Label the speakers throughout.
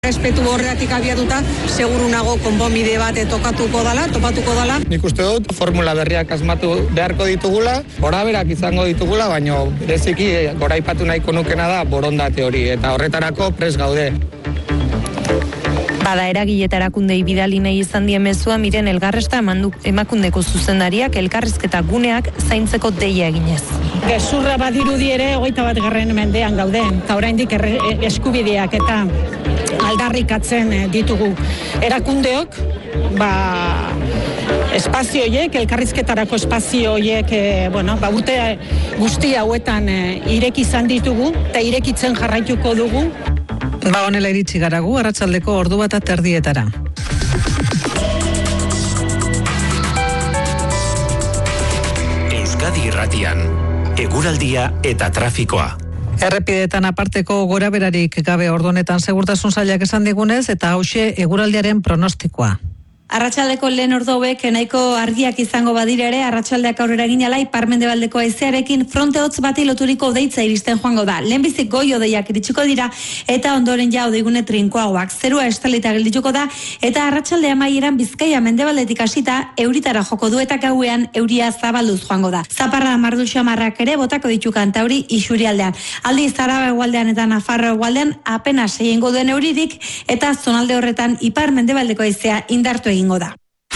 Speaker 1: Respetu horretik abiatuta, seguru nago konponbide bat topatuko dala.
Speaker 2: Nik uste dut formula berriak asmatu beharko ditugula, goraberak izango ditugula, baina bereziki goraipatu nahiko nukena da borondate hori, eta horretarako prest gaude.
Speaker 3: Bada eragile eta erakundei bidali nahi izan die mezua Miren Elgarresta emakundeko zuzendariak elkarrizketa guneak zaintzeko deia eginez.
Speaker 4: Gezurra badirudi ere 21. mendean gauden, eta oraindik eskubideak eta aldarrikatzen ditugu erakundeok, espazio horiek, elkarrizketarako espazio horiek, urte guzti hauetan ireki izan ditugu eta irekitzen jarraituko dugu.
Speaker 5: Honela iritsi garagu, arratsaldeko 1:30.
Speaker 6: Euskadi Irratian, eguraldia eta trafikoa.
Speaker 5: Errepideetan aparteko goraberarik gabe ordu honetan segurtasun sailak esan digunez, eta hauxe eguraldiaren pronostikoa.
Speaker 7: Arratsaldeko lehen ordu hauek nahiko argiak izango badira ere, arratsaldeak aurrera egin ala ipar-mendebaldeko haizearekin fronte hotz bati loturiko deitza iristen joango da. Lehenbizik goi hodeiak iritsiko dira eta ondoren ja hodeigune trinkoagoak. Zerua estalita geldituko da eta arratsalde amaieran Bizkaia mendebaldetik hasita euritara joko du eta gauean euria zabalduz joango da. Zaparra mardu xamarrak ere botako ditu kantauri Isurialdean. Aldiz Araba hegoaldean eta Nafarroa hegoaldean apenas egingo duen euririk eta zonalde horretan ipar-mendebaldeko haizea indartu egingo da.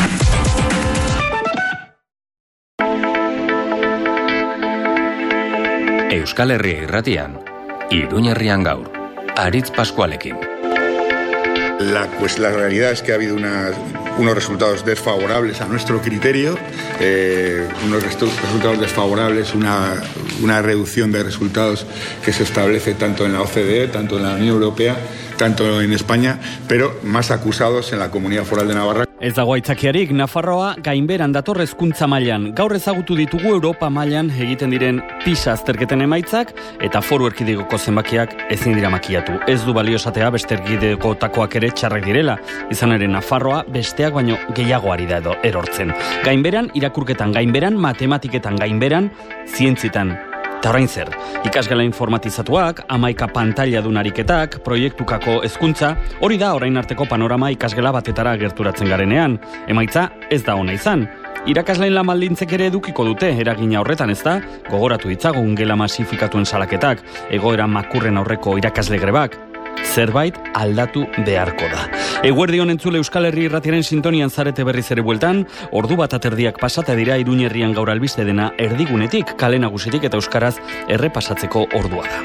Speaker 6: Euskal Herria Irratian, Iruñerrian gaur, Aritz Pascualekin.
Speaker 8: La realidad es que ha habido unos resultados desfavorables a nuestro criterio, unos resultados desfavorables, una reducción de resultados que se establece tanto en la OCDE, tanto en la Unión Europea, tanto en España, pero más acusados en la Comunidad Foral de Navarra.
Speaker 9: Ez dago aitzakiarik, Nafarroa gainberan dator hezkuntza mailan. Gaur ezagutu ditugu Europa mailan egiten diren PISA azterketen emaitzak eta foru erkidegoko zenbakiak ezin dira makiatu. Ez du balio esatea beste erkidegotakoak ere txarrak direla. Izan ere Nafarroa besteak baino gehiago ari da erortzen. Gainberan irakurketan, gainberan matematiketan, gainberan zientzietan. Eta orain zer, ikasgela informatizatuak, 11 pantailadun ariketak, proiektukako hezkuntza, hori da orain arteko panorama ikasgela batetara gerturatzen garenean. Emaitza ez da ona izan. Irakasleen lan baldintzek ere edukiko dute eragina horretan, ez da? Gogoratu ditzagun gela masifikatuen salaketak, egoera makurren aurreko irakasle grebak. Zerbait aldatu beharko da. Eguerdion entzule Euskal Herri Irratiaren sintonian zarete berriz ere bueltan, 1:30 pasata dira Iruñerrian gaur albiste dena erdigunetik, kale nagusitik eta euskaraz errepasatzeko ordua da.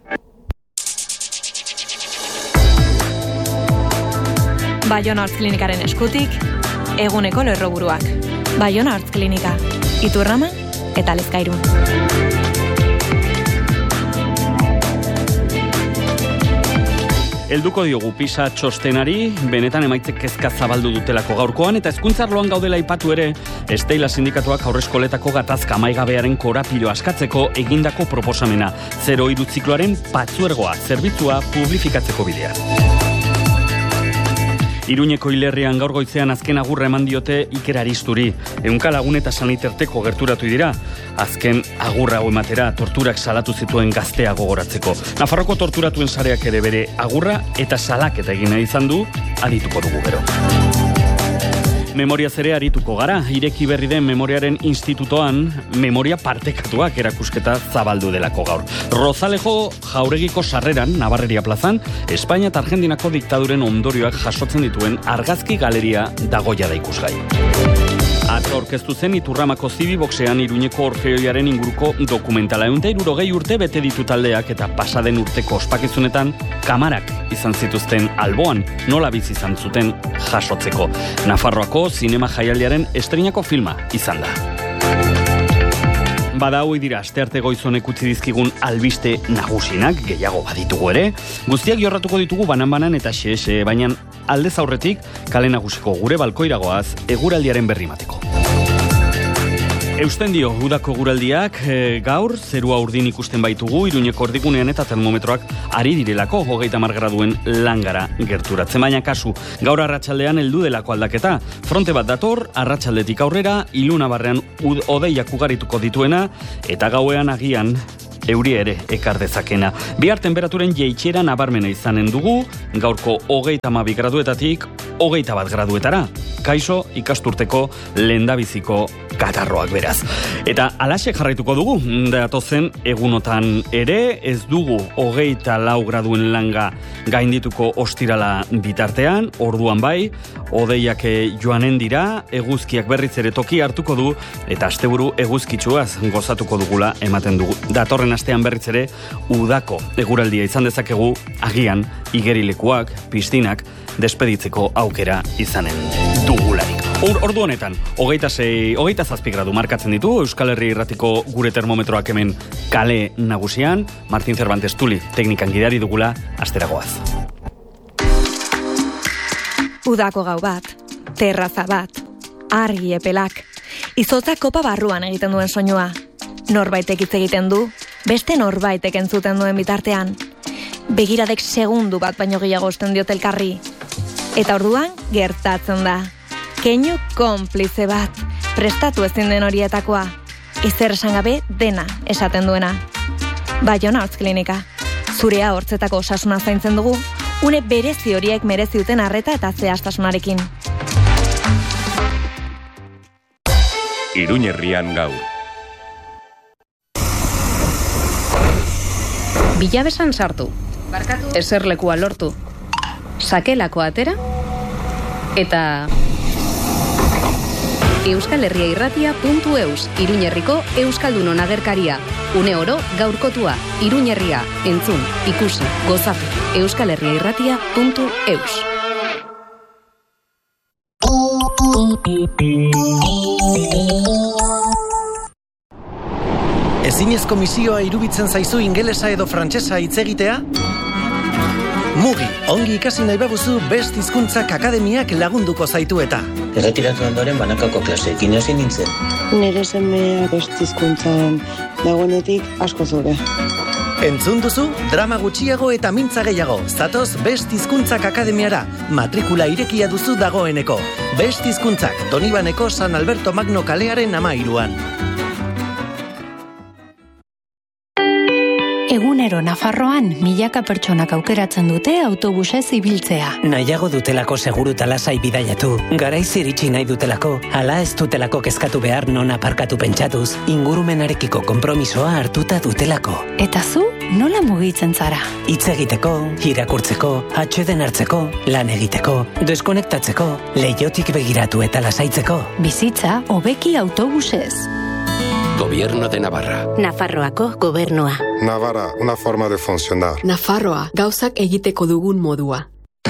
Speaker 3: Baiona Hortz Klinikaren eskutik, eguneko lerroburuak. Baiona Hortz Klinika, Iturrama eta Lezkairun.
Speaker 9: Helduko diogu PISA txostenari, benetan emaitzek kezka zabaldu dutelako gaurkoan, eta hezkuntza arloan gaudela aipatu ere, Esteila sindikatuak haurreskoletako gatazka amaigabearen korapilo askatzeko egindako proposamena. 0-3 zikloaren patzuergoa, zerbitzua publifikatzeko bidea. Iruñeko hilerrian gaur goizean azken agurra eman diote Iker Aristuri. Ehunka lagun eta saniterteko gerturatu dira. Azken agurra hau ematera torturak salatu zituen gaztea gogoratzeko. Nafarroko torturatuen sareak ere bere agurra eta salaketa egin nahi izan du, adituko dugu gero. Memoriaz ere arituko gara, ireki berri den Memoriaren Institutoan memoria partekatuak erakusketa zabaldu delako gaur. Rozalejo jauregiko sarreran, Navarreria plazan, Espainia eta Argentinako diktaduren ondorioak jasotzen dituen argazki galeria dagoia da ikusgai. Atzo aurkeztu zen Iturramako Zibiboxean Iruñeko Orfeoiaren inguruko dokumentala. 160 urte bete ditu taldeak eta pasaden urteko ospakizunetan kamarak izan zituzten alboan, nola bizi izan zuten jasotzeko. Nafarroako zinema jaialdiaren estreinako filma izan da. Bada hoi dira, astearte goizonek utzi dizkigun albiste nagusinak, gehiago baditugu ere. Guztiak jorratuko ditugu banan-banan eta xe, baina aldez aurretik kale nagusiko gure balkoiragoaz eguraldiaren berri mateko. Eusten dio, udako guraldiak gaur, zerua urdin ikusten baitugu, Iruñeko erdigunean eta termometroak ari direlako 30 graduen langara gerturatzen. Baina kasu, gaur arratsaldean heldu delako aldaketa. Fronte bat dator, arratsaldetik aurrera, iluna barrean hodeiak ugarituko dituena, eta gauean agian euri ere ekar dezakena. Bihar temperaturen jaitsiera nabarmena izanen dugu, gaurko 32 graduetatik 21 graduetara. Kaixo ikasturteko lehendabiziko katarroak beraz. Eta alaxe jarraituko dugu, datozen egunotan ere, ez dugu 24 graduen langa gaindituko ostirala bitartean, orduan bai, hodeiak joanen dira, eguzkiak berriz ere toki hartuko du, eta asteburu eguzkitsuaz gozatuko dugula ematen dugu. Datorren astean berriz ere, udako eguraldia izan dezakegu, agian, igerilekuak, pistinak, despeditzeko aukera izanen dugularik. Ordu honetan, 27 gradu markatzen ditu, Euskal Herri Irratiko gure termometroak hemen kale nagusian, Martin Cervantes Tuli, teknikan gidari dugula, asteragoaz.
Speaker 3: Udako gau bat, terraza bat, argi epelak, izotza kopa barruan egiten duen soinua. Norbaitek hitz egiten du, beste norbaitek entzuten duen bitartean. Begiradek segundu bat baino gehiago osten diot elkarri. Eta orduan gertatzen da. Keinu konplize bat, prestatu ezin den horietakoa. Ezer esan gabe dena esaten duena. Baiona Hortz Klinika. Zurea hortzetako osasuna zaintzen dugu, une berezi horiek merezi duten arreta eta zehaztasunarekin.
Speaker 10: Iruñerrian gaur.
Speaker 11: Bilabesan sartu. Eserlekua lortu. Sakelako atera. Eta euskalherriairratia.eus, Iruñerriko Euskaldunon agerkaria. Une oro gaurkotua, Iruñerria, entzun, ikusi, gozatu. euskalherriairratia.eus.
Speaker 12: Ezinezko misioa iruditzen zaizu ingelesa edo frantsesa hitz egitea? Mugi, ongi ikasi nahi baduzu Best Hizkuntzak Akademiak lagunduko zaitu eta.
Speaker 13: Erretiratu ondoren banakako klaseekin hasi nintzen.
Speaker 14: Nire semea Best Hizkuntzan dagoenetik asko zure.
Speaker 12: Entzun duzu, drama gutxiago eta mintza gehiago. Zatoz Best Hizkuntzak Akademiara, matrikula irekia duzu dagoeneko. Best Hizkuntzak, Donibaneko San Alberto Magno kalearen 13an.
Speaker 15: Egunero Nafarroan milaka pertsonak aukeratzen dute autobusez ibiltzea.
Speaker 16: Nahiago dutelako seguru talasai bidaiatu, garaiz iritsi nahi dutelako, ala ez dutelako kezkatu behar non aparkatu pentsatuz, ingurumenarekiko konpromisoa hartuta dutelako.
Speaker 15: Eta zu, nola mugitzen zara?
Speaker 16: Hitz egiteko, irakurtzeko, atseden hartzeko, lan egiteko, deskonektatzeko, leihotik begiratu eta lasaitzeko.
Speaker 15: Bizitza hobeki autobusez.
Speaker 17: Gobierno de Navarra.
Speaker 15: Nafarroako gobernua.
Speaker 18: Navarra, una forma de funcionar.
Speaker 19: Nafarroa, gauzak egiteko dugun modua.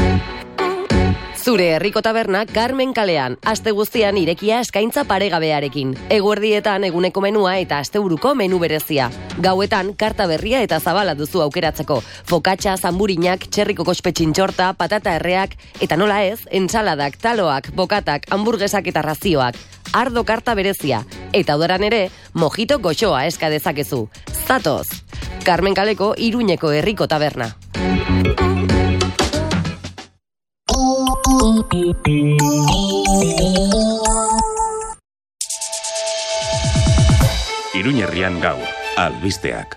Speaker 20: Zure herriko taberna Carmen kalean, aste guztian irekia eskaintza paregabearekin. Eguerdietan eguneko menua eta asteburuko menu berezia. Gauetan karta berria eta zabala duzu aukeratzeko. Fokatxa, zamburinak, txerriko kospetxintxorta, patata erreak, eta nola ez, entsaladak, taloak, bokatak, hamburguesak eta razioak. Ardo karta berezia. Eta udaran ere, mojito goxoa eska dezakezu. Zatoz! Carmen kaleko Iruñeko herriko taberna.
Speaker 10: Iruñerrian gaur, albisteak.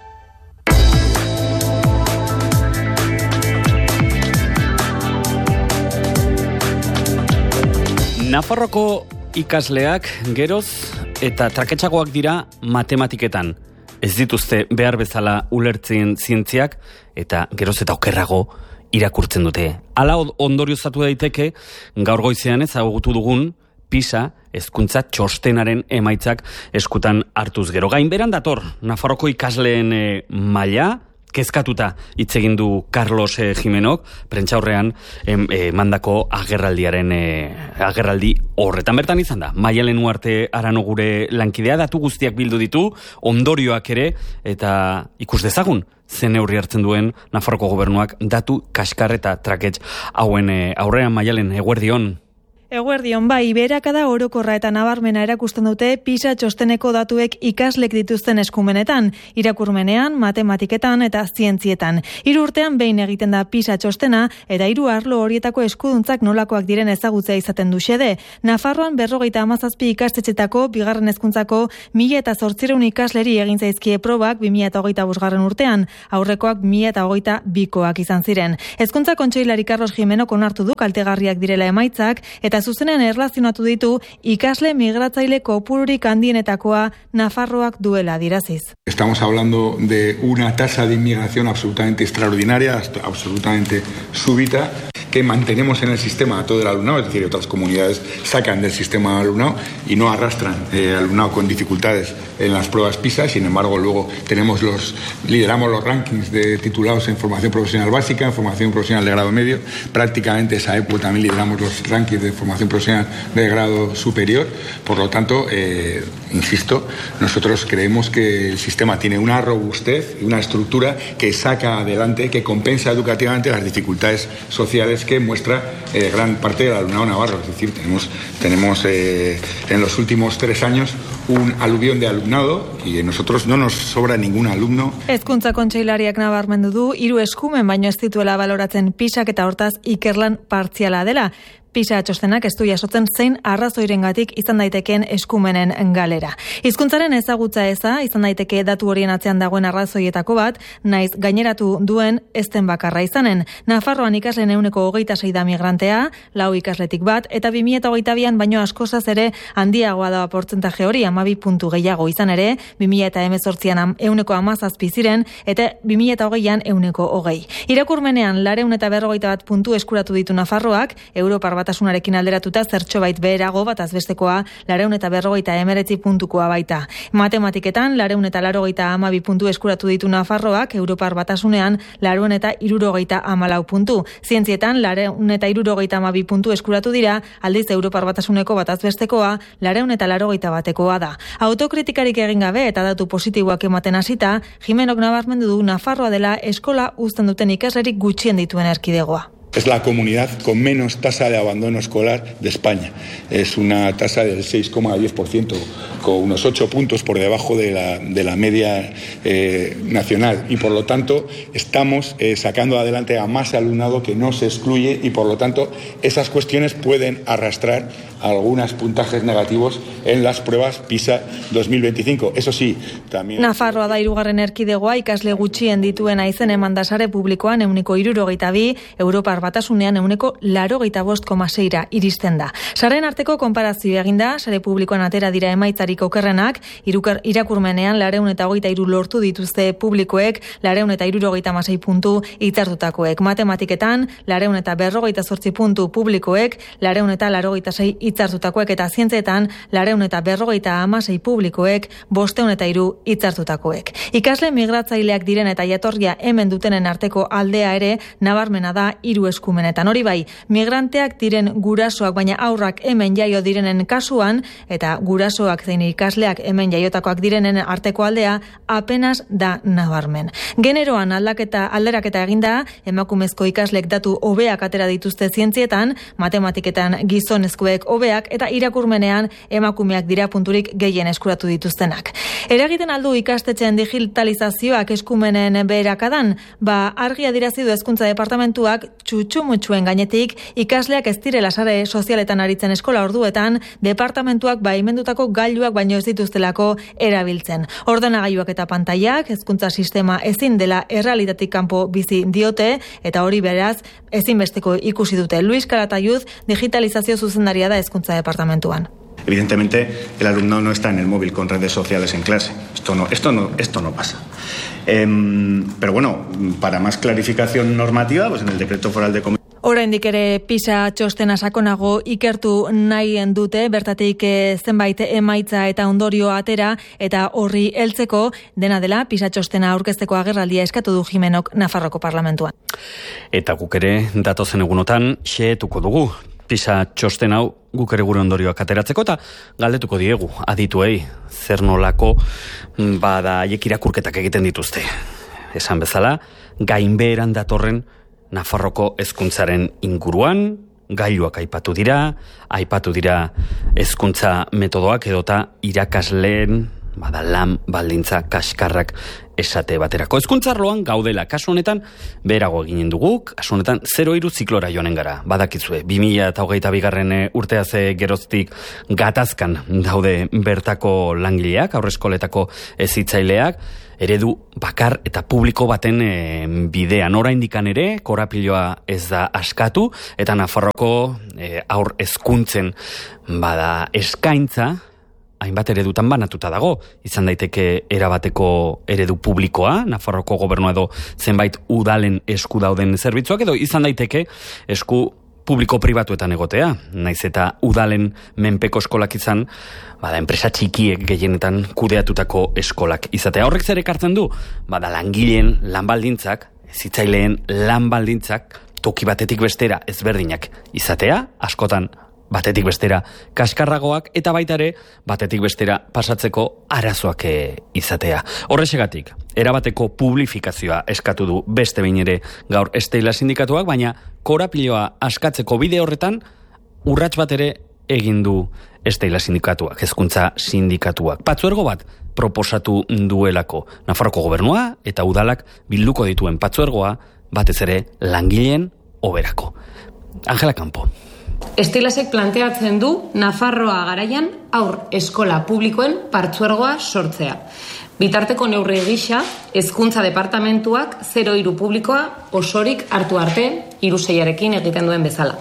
Speaker 9: Nafarroko ikasleak geroz eta traketxagoak dira matematiketan. Ez dituzte behar bezala ulertzen zientziak eta geroz eta okerrago irakurtzen dute. Hala ondoriozatu daiteke gaur goizean ezagutu dugun PISA hezkuntza txostenaren emaitzak eskutan hartuz gero. Gainberan dator Nafarroko ikasleen maila kezkatuta hitz egin du Carlos Jimenok prentsaurrean mandako agerraldi horretan bertan izan da. Maialen Uarte Arano gure lankidea, datu guztiak bildu ditu, ondorioak ere, eta ikus dezagun zen neurri hartzen duen Nafarroko gobernuak datu kaskar eta trakets hauen aurrean. Maialen, eguerdion.
Speaker 21: Eguerdion, bai, beherakada orokorra eta nabarmena erakusten dute PISA txosteneko datuek ikaslek dituzten eskumenetan, irakurmenean, matematiketan eta zientzietan. 3 urtean behin egiten da PISA txostena eta 3 arlo horietako eskuduntzak nolakoak diren ezagutzea izaten du xede. Nafarroan 57 ikastetxetako bigarren hezkuntzako 1.800 ikasleri egin zaizkie probak 2025 urtean, aurrekoak 2022koak izan ziren. Hezkuntza kontseilari Carlos Jimenok onartu du kaltegarriak direla emaitzak eta zuzenean erlazionatu ditu ikasle migratzaile kopururik handienetakoa Nafarroak duela diraziz.
Speaker 8: Estamos hablando de una tasa de inmigración absolutamente extraordinaria, absolutamente súbita, que mantenemos en el sistema a todo el alumnado, es decir, otras comunidades sacan del sistema al alumnado y no arrastran alumnado con dificultades en las pruebas PISA. Sin embargo, luego lideramos los rankings de titulados en formación profesional básica, en formación profesional de grado medio. Prácticamente esa época también lideramos los rankings de formación profesional de grado superior. Por lo tanto, insisto, nosotros creemos que el sistema tiene una robustez y una estructura que saca adelante, que compensa educativamente las dificultades sociales que muestra gran parte del alumnado navarro. Es decir, tenemos en los últimos 3 años un aluvión de alumnado y nosotros no nos sobra ningún alumno.
Speaker 21: Hezkuntza kontseilariak nabarmendu du 3 eskumen baino ez dituela baloratzen PISAk eta hortaz ikerlan partziala dela. PISA txostenak ez du jasotzen zein arrazoirengatik izan daitekeen eskumenen galera. Hizkuntzaren ezagutza eza izan daiteke datu horien atzean dagoen arrazoietako bat, naiz gaineratu duen ezten bakarra izanen. Nafarroan ikasleen 26% da migrantea, 4 ikasletik bat, eta 2022an baino askozaz ere handiagoa da portzentaje hori, 12 puntu gehiago izan ere, 2018an 17 ziren, eta 2020an 20. Irakurmenean 441 puntu eskuratu ditu Nafarroak, Europar Batasunarekin alderatuta zertxobait beherago, bataz bestekoa 459 puntukoa baita. Matematiketan 482 puntu eskuratu ditu Nafarroak, Europar Batasunean 474 puntu. Zientzietan 472 puntu eskuratu dira, aldiz Europar Batasuneko bataz bestekoa 481 da. Autokritikarik egin gabe eta datu positiboak ematen hasita, Jimenok nabarmendu du Nafarroa dela eskola uzten duten ikaslerik gutxien dituen erkidegoa.
Speaker 8: Es la comunidad con menos tasa de abandono escolar de España. Es una tasa del 6,10%, con unos 8 puntos por debajo de la media nacional. Y por lo tanto estamos sacando adelante a más alumnado que no se excluye y por lo tanto esas cuestiones pueden arrastrar algunos puntajes negativos en las pruebas PISA 2025. Eso sí, también...
Speaker 21: Nafarroa da 3. erkidegoa ikasle gutxien dituena izen emanda sare publikoan 162, Europar Batasunean 85,6ra iristen da. Saren arteko konparazio eginda, sare publikoan atera dira emaitzarik okerrenak, irakurmenean 423 lortu dituzte publikoek, 476 puntu hitzartutakoek. Matematiketan 458 puntu publikoek, 486 hitzartutakoek eta zientzietan 456 publikoek, 503 hitzartutakoek. Ikasle migratzaileak diren eta jatorria hemen dutenen arteko aldea ere nabarmena da 3 eskumenetan. Hori bai, migranteak diren gurasoak baina haurrak hemen jaio direnen kasuan eta gurasoak zein ikasleak hemen jaiotakoak direnen arteko aldea apenas da nabarmen. Generoan alderaketa eginda, emakumezko ikaslek datu hobeak atera dituzte zientzietan, matematiketan gizonezkoek hobeak eta irakurmenean emakumeak dira punturik gehien eskuratu dituztenak. Eragiten aldu ikastetxeen digitalizazioak eskumenen beherakadan, argi adirazi du Hezkuntza Departamentuak txutxumutxuen gainetik ikasleak ez direla sare sozialetan aritzen eskola orduetan, departamentuak baimendutako gailuak baino ez dituztelako erabiltzen. Ordenagailuak eta pantailak hezkuntza sistema ezin dela errealitatik kanpo bizi diote eta hori beraz ezinbesteko ikusi dute. Luis Calatayud digitalizazio zuzendaria da Hezkuntza Departamentuan.
Speaker 22: Evidentemente, el alumnado no está en el móvil con redes sociales en clase. Esto no pasa. Pero bueno, para más clarificación normativa, pues en el Decreto Foral de Comunicación.
Speaker 21: Oraindik ere PISA txostena sakonago ikertu nahi dute, bertatik zenbait emaitza eta ondorio atera eta horri heltzeko dena dela PISA txostena aurkezteko agerraldia eskatu du Jimenok Nafarroko Parlamentuan.
Speaker 9: Eta guk ere datozen egunotan xehetuko dugu. PISA txosten hau guk ere gure ondorioak ateratzeko eta galdetuko diegu adituei zer nolako haiek irakurketak egiten dituzte. Esan bezala, gainbeheran datorren Nafarroko hezkuntzaren inguruan gailuak aipatu dira hezkuntza metodoak edota irakasleen lan baldintza kaskarrak esate baterako. Hezkuntza arloan gaudela, kasu honetan beherago eginen dugu, kasu honetan 0-3 ziklora joanen gara. Badakizue, 2022 urteaz geroztik gatazkan daude bertako langileak, aurreskoletako hezitzaileak, eredu bakar eta publiko baten bidean. Oraindikan ere, korapiloa ez da askatu, eta Nafarroako aur hezkuntzen eskaintza, hainbat eredutan banatuta dago. Izan daiteke erabateko eredu publikoa, Nafarroko gobernua edo zenbait udalen esku dauden zerbitzuak, edo izan daiteke esku publiko-pribatuetan egotea. Naiz eta udalen menpeko eskolak izan, enpresa txikiek gehienetan kudeatutako eskolak izatea. Horrek zer ekartzen du? Langileen lanbaldintzak, hezitzaileen lanbaldintzak, toki batetik bestera ezberdinak izatea, askotan batetik bestera kaskarragoak, eta baita ere batetik bestera pasatzeko arazoak izatea. Horrexegatik, erabateko publifikazioa eskatu du beste behin ere gaur Stella sindikatuak, baina korapiloa askatzeko bide horretan urrats bat ere egin du Stella sindikatuak, hezkuntza sindikatuak. Patzuergo bat proposatu duelako Nafarroko gobernua eta udalak bilduko dituen patzuergoa batez ere langileen hoberako. Angela Campo.
Speaker 1: Estelasek planteatzen du Nafarroa garaian aur eskola publikoen partzuergoa sortzea. Bitarteko neurri gisa, hezkuntza departamentuak 0-3 publikoa osorik hartu arte 3-6arekin egiten duen bezala.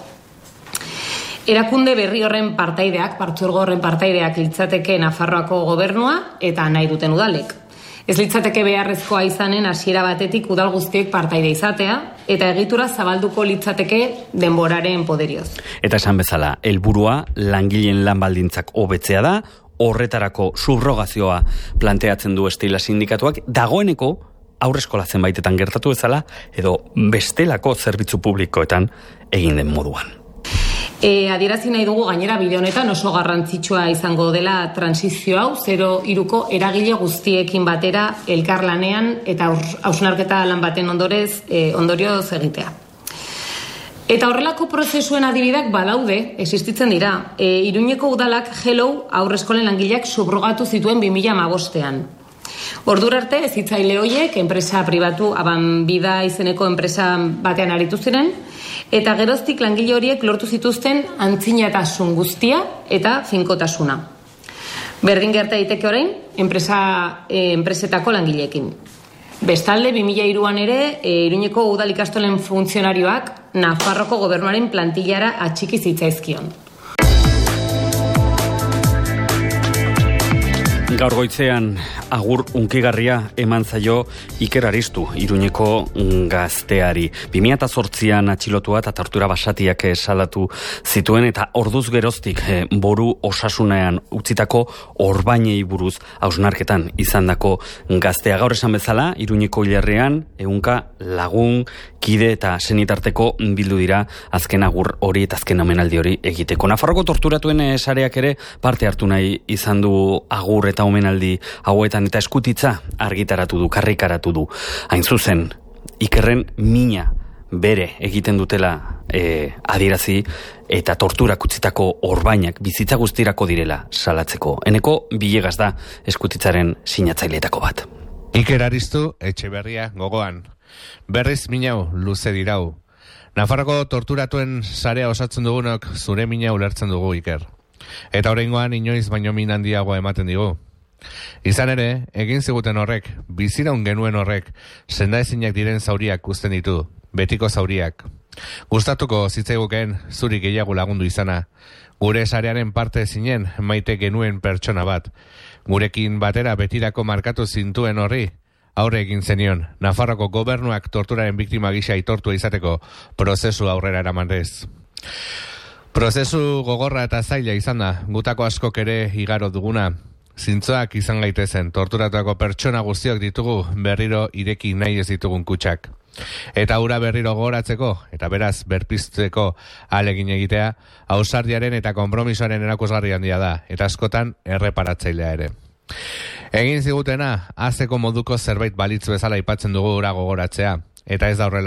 Speaker 1: Erakunde berri horren partaideak, partzuergo horren partaideak litzateke Nafarroako gobernua eta nahi duten udalek. Ez litzateke beharrezkoa izanen hasiera batetik udal guztiek partaide izatea, eta egitura zabalduko litzateke denboraren poderioz. Eta
Speaker 9: esan bezala, helburua langileen lanbaldintzak hobetzea da, horretarako subrogazioa planteatzen du Stella sindikatuak, dagoeneko aurreskola zenbaitetan gertatu bezala, edo bestelako zerbitzu publikoetan egin den moduan.
Speaker 1: Adierazi nahi dugu gainera bide honetan oso garrantzitsua izango dela transizio hau 0-3ko eragile guztiekin batera elkarlanean eta hausnarketa lan baten ondorioz egitea. Eta horrelako prozesuen adibideak badaude, existitzen dira. Iruñeko udalak Hello aurreskolen langileak subrogatu zituen 2015ean. Ordura arte hezitzaile horiek enpresa pribatu Abanbida izeneko enpresa batean aritu ziren, eta geroztik langile horiek lortu zituzten antzinatasun guztia eta finkotasuna. Berdin gerta daiteke orain enpresetako langileekin. Bestalde 2003an ere Iruñeko udal ikastolen funtzionarioak Nafarroko gobernuaren plantillara atxiki zitzaizkion.
Speaker 9: Gaur goitzean agur unkigarria eman zaio Iker Aristu, Iruñeko gazteari. 2008an atxilotua eta tortura basatiak salatu zituen, eta orduz geroztik boru osasunean utzitako orbainei buruz hausnarketan izandako gaztea. Gaur esan bezala, Iruñeko hilerrean, 100 lagun, kide eta senitarteko bildu dira azken agur hori eta azken omenaldi hori egiteko. Nafarroko torturatuen sareak ere parte hartu nahi izan du agur eta omenaldi hauetan, eta eskutitza argitaratu du, karrikaratu du. Hain zuzen, Ikerren mina bere egiten dutela adierazi, eta torturak utzitako orbainak bizitza guztirako direla salatzeko. Eneko Bilegas da eskutitzaren sinatzaileetako bat.
Speaker 2: Iker Aristu Etxeberria gogoan. Berriz minau luze dirau. Nafarroko torturatuen sarea osatzen dugunok zure mina ulertzen dugu, Iker. Eta oraingoan inoiz baino min handiagoa ematen digu. Izan ere, egin ziguten horrek, biziraun genuen horrek, sendaezinak diren zauriak uzten ditu, betiko zauriak. Gustatuko zitzaiguken zuri gehiago lagundu izana. Gure sarearen parte zinen maite genuen pertsona bat. Gurekin batera betirako markatu zintuen horri, aurre egin zenion, Nafarroko gobernuak torturaren biktima gisa aitortua izateko prozesu aurrera eramanez. Prozesu gogorra eta zaila izan da, gutako askok ere igaro duguna. Zintzoak izan gaitezen, torturatuako pertsona guztiok ditugu berriro ireki nahi ez ditugun kutsak. Eta hura berriro gogoratzeko, eta beraz berpizteko ahalegin egitea, ausardiaren eta konpromisoaren erakusgarri handia da, eta askotan erreparatzailea ere. Egin zigutena, azeko moduko zerbait balitz bezala aipatzen dugu hura gogoratzea, eta ez da horrela.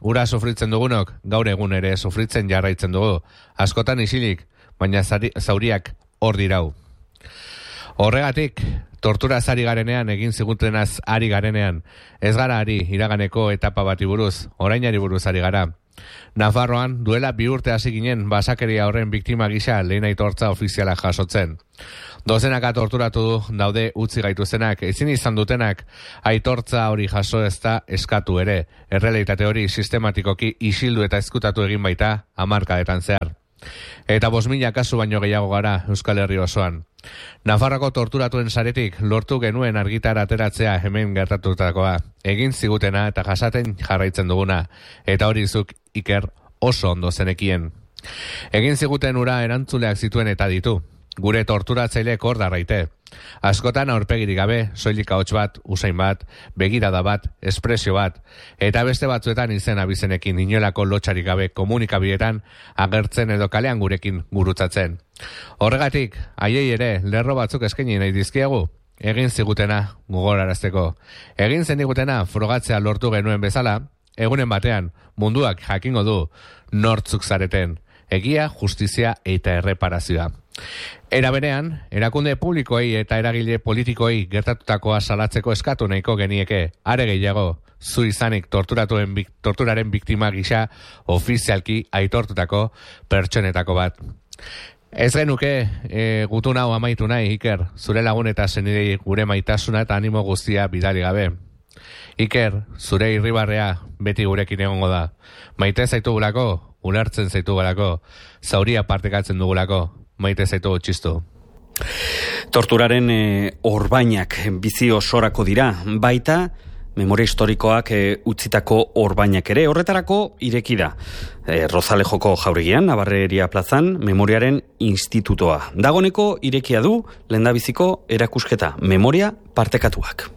Speaker 2: ura sufritzen dugunok, gaur egun ere sufritzen jarraitzen dugu. Askotan isilik, baina zauriak hor dirau. Horregatik, torturaz ari garenean, egin zigutenaz ari garenean, ez gara ari iraganeko etapa bati buruz, orainari buruz ari gara. Nafarroan, duela 2 urte hasi ginen basakeria horren biktima gisa lehen aitortza ofiziala jasotzen. Dozenaka torturatu daude utzi gaituzenak, ezin izan dutenak aitortza hori jaso ez da eskatu ere. Errealitate hori sistematikoki isildu eta ezkutatu egin baita hamarkadetan zehar. Eta 5.000 kasu baino gehiago gara Euskal Herri osoan. Nafarroko torturatuen saretik lortu genuen argitara ateratzea hemen gertatutakoa. Egin zigutena eta jasaten jarraitzen duguna. Eta hori zuk Iker oso ondo zenekien. Egin ziguten ura erantzuleak zituen eta ditu. Gure torturatzaileek hor darraite. Askotan aurpegirik gabe, soilik ahots bat, usain bat, begirada bat, espresio bat, eta beste batzuetan izen abizenekin inolako lotxarik gabe komunikabideetan agertzen edo kalean gurekin gurutzatzen. Horregatik, haiei ere lerro batzuk eskaini nahi dizkiegu, egin zigutena gogorarazteko. Egin zenigutena frogatzea lortu genuen bezala, egunen batean munduak jakingo du nortzuk zareten, egia, justizia eta erreparazioa. Era berean, erakunde publikoei eta eragile politikoei gertatutakoa salatzeko eskatu nahiko genieke, are gehiago, zu izanik torturaren biktima gisa ofizialki aitortutako pertsonetako bat. Ez genuke gutun hau amaitu nahi, Iker, zure lagun eta zenidei gure maitasuna eta animo guztia bidali gabe. Iker, zure irribarrea beti gurekin egongo da. Maite zaitugulako, ulertzen zaitugulako, zauria partekatzen dugulako. Maite zaitu txistu.
Speaker 9: Torturaren orbainak bizi osorako dira, baita memoria historikoak utzitako orbainak ere. Horretarako ireki da. Rozalejoko jauregian, Nabarreria plazan, Memoriaren Institutoa. Dagoneko irekia du lehendabiziko erakusketa, Memoria partekatuak.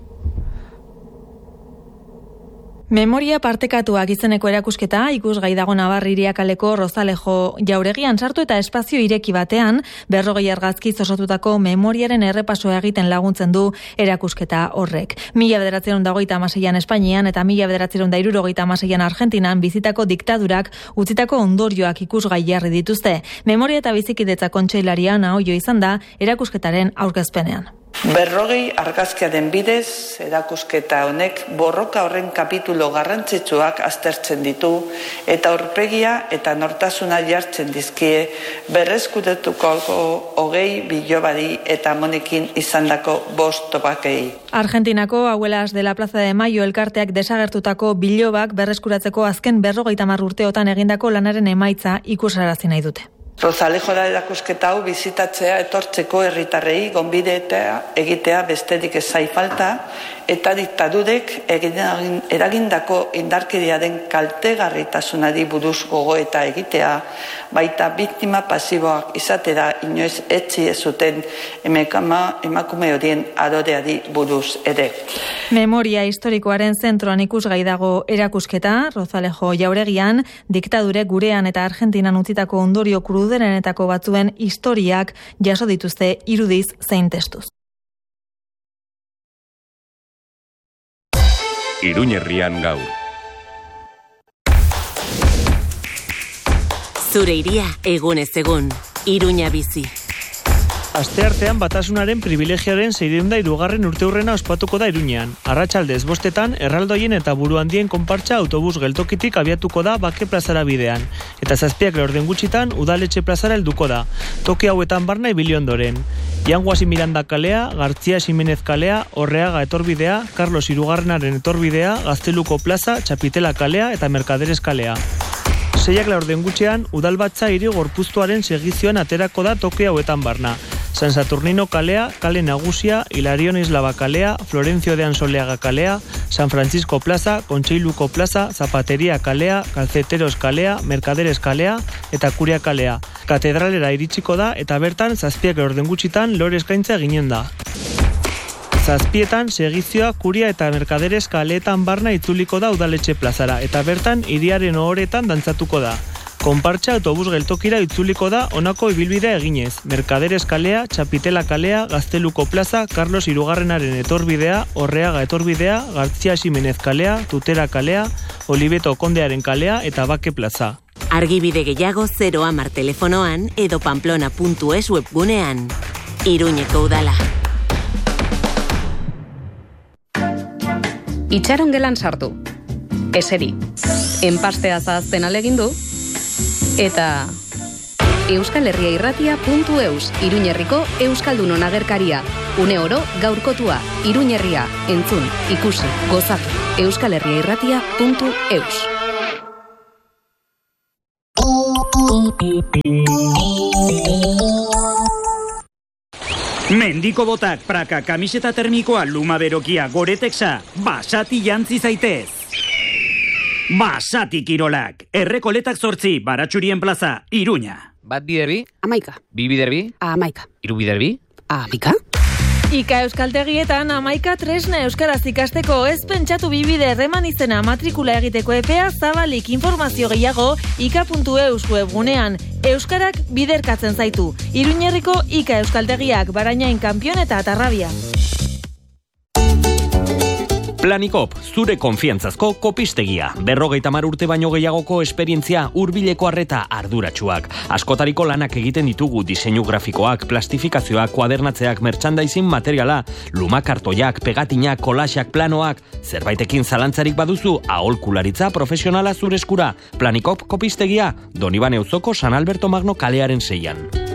Speaker 21: Memoria partekatuak izeneko erakusketa ikusgai dago Nabarreria kaleko Rozalejo jauregian sartu eta espazio ireki batean 40 argazkiz osatutako memoriaren errepasoa egiten laguntzen du erakusketa horrek. 1926an Espainian eta 1976an Argentinan bizitako diktadurak utzitako ondorioak ikusgai jarri dituzte. Memoria eta bizikidetza kontseilaria Naoio izan da erakusketaren aurkezpenean.
Speaker 4: 40 argazkiaren bidez, erakusketa honek borroka horren kapitulo garrantzitsuak aztertzen ditu eta aurpegia eta nortasuna jartzen dizkie berreskuretuko 20 bilobari eta monekin izandako 5 topakei.
Speaker 21: Argentinako Abuelas de la Plaza de Mayo elkarteak desagertutako bilobak berreskuratzeko azken 50 urteotan egindako lanaren emaitza ikusarazi nahi dute.
Speaker 4: Rozalejo da erakusketa hau bizitatzea etortzeko herritarrei gonbidatzea egitea besterik ez zai falta eta diktadurek eragindako indarkeriaren kaltegarritasunari buruz gogoeta egitea, baita biktima pasiboak izatera inoiz etzi ez zuten emakume horien adoreari buruz ere.
Speaker 21: Memoria historikoaren zentroan ikusgai dago erakusketa, Rozalejo jauregian, diktadure gurean eta Argentinan utzitako ondorio kruderenetako batzuen historiak jaso dituzte irudiz zein testuz.
Speaker 10: Iruñerrian gaur.
Speaker 5: Zure iria egunez egun, Iruña bizi.
Speaker 23: Asteartean Batasunaren privilegioaren 603. urteurrena ospatuko da Iruñean. Arratsaldez 5 erraldoien eta buruhandien konpartsa autobus geltokitik abiatuko da Bake plazara bidean. Eta 7 gutxitan Udaletxe plazara helduko da. Toki hauetan barna ibili ondoren. Janguasi Miranda kalea, Gartzia Ximenez kalea, Orreaga etorbidea, Carlos Hirugarrenaren etorbidea, Gazteluko plaza, Txapitela kalea eta Mercaderes kalea. 6 gutxean, Udalbatza hiri gorpuztuaren segizioan aterako da toki hauetan barna. San Saturnino kalea, Kale Nagusia, Hilarion Islaba kalea, Florencio de Ansoleaga kalea, San Francisco plaza, Kontseiluko plaza, Zapateria kalea, Calceteros kalea, Mercaderes kalea eta Kuria kalea. Katedralera iritsiko da eta bertan 7 gutxitan lore eskaintza eginen da. 7etan segizioa Kuria eta Mercaderes kaleetan barna itzuliko da Udaletxe plazara eta bertan hiriaren ohoretan dantzatuko da. Konpartsa autobus geltokira itzuliko da honako ibilbidea eginez. Mercaderes kalea, Txapitela kalea, Gazteluko plaza, Carlos Hirugarrenaren etorbidea, Orreaga etorbidea, Gartzia Ximenez kalea, Tutera kalea, Olibeto Kondearen kalea eta Bake plaza.
Speaker 5: Argibide gehiago 010 telefonoan edo pamplona.es webgunean. Iruñeko udala.
Speaker 11: Itxaron gelan sartu. Eseri. Enpastea zahazten alegindu. Eta euskalherriairratia.eus, Iruñerriko Euskaldunon agerkaria. Une oro gaurkotua, Iruñerria, entzun, ikusi, gozatu. euskalherriairratia.eus.
Speaker 3: Mendiko botak, praka, kamiseta termikoa, luma berokia, goretexa, basati jantzi zaitez. Basati kirolak, Errekoletak 8, Baratxurien plaza, Iruña.
Speaker 6: Bat biderbi?
Speaker 11: 11.
Speaker 6: Bi biderbi?
Speaker 11: 11.
Speaker 6: Hiru biderbi?
Speaker 11: 11.
Speaker 21: Ika euskaltegietan 11 tresna euskaraz ikasteko, ez pentsatu bibide erreman izena matrikula egiteko epea zabalik. Informazio gehiago ika.eus webgunean. Euskarak biderkatzen zaitu. Iruñerriko Ika euskaltegiak, Barainain, Kanpion eta Atarrabia.
Speaker 9: Planikop, zure konfiantzazko kopistegia. 50 urte baino gehiagoko esperientzia, hurbileko arreta arduratsuak. Askotariko lanak egiten ditugu diseinu grafikoak, plastifikazioak, kuadernatzeak, merchandising materiala, lumakartoiak, pegatinak, kolaxak, planoak. Zerbaitekin zalantzarik baduzu, aholkularitza profesionala zure eskura. Planikop kopistegia, Donibane auzoko San Alberto Magno kalearen 6.